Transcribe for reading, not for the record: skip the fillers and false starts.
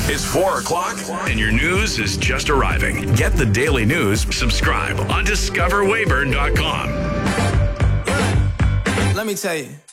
It's 4 o'clock, and your news is just arriving. Get the daily news. Subscribe on discoverwayburn.com. Let me tell you.